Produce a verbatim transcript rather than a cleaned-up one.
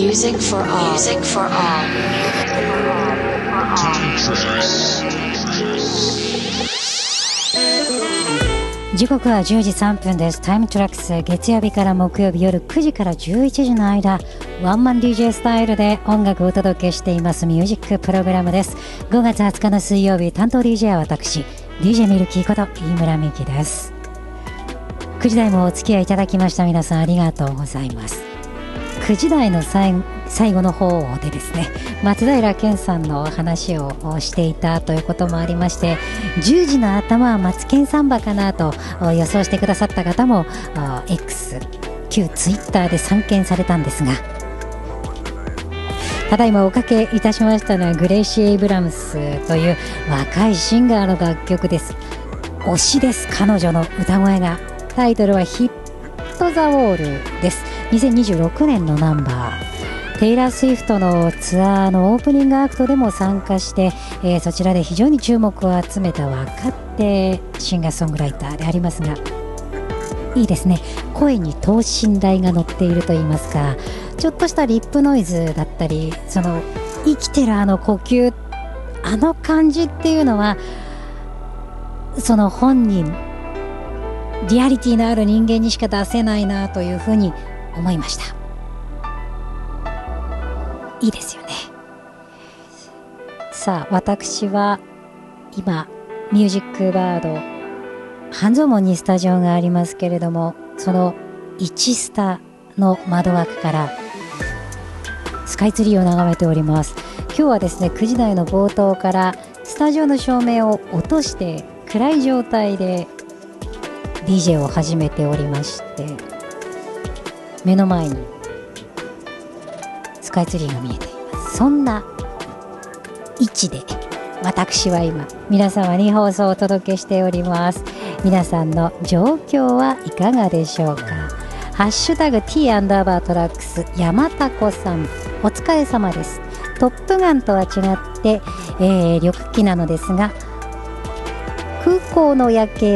Music for all. Music for all. Time Tracks。時刻はじゅうじさんぷんです。タイムトラックス、月曜日から木曜日夜くじからじゅういちじの間、ワンマン ディージェー スタイルで音楽をお届けしていますミュージックプログラムです。ごがつはつかの水曜日、担当 ディージェー は私 ディージェー ミルキーこと飯村美希です。くじ台もお付き合いいただきました皆さんありがとうございます。くじ台の最後の方でですね、松平健さんの話をしていたということもありまして、じゅうじの頭は松健サンバかなと予想してくださった方も X 旧ツイッターで散見されたんですが、ただいまおかけいたしましたのはグレイシー・エイブラムスという若いシンガーの楽曲です。推しです。彼女の歌声が。タイトルはヒット・ザ・ウォールです。にせんにじゅうろくねんのナンバー。テイラー・スウィフトのツアーのオープニングアクトでも参加して、えー、そちらで非常に注目を集めた若手シンガーソングライターでありますが、いいですね。声に等身大が乗っているといいますか、ちょっとしたリップノイズだったり、その生きてるあの呼吸、あの感じっていうのはその本人リアリティのある人間にしか出せないなというふうに思いました。いいですよね。さあ、私は今ミュージックバード半蔵門にスタジオがありますけれども、そのいちスタの窓枠からスカイツリーを眺めております。今日はですね、くじ台の冒頭からスタジオの照明を落として暗い状態でディージェー を始めておりまして、目の前にスカイツリーが見えています。そんな位置で私は今皆様に放送をお届けしております。皆さんの状況はいかがでしょうか。ハッシュタグ T アンダーバートラックス山田子さん、お疲れ様です。トップガンとは違って、えー、緑機なのですが空港の夜景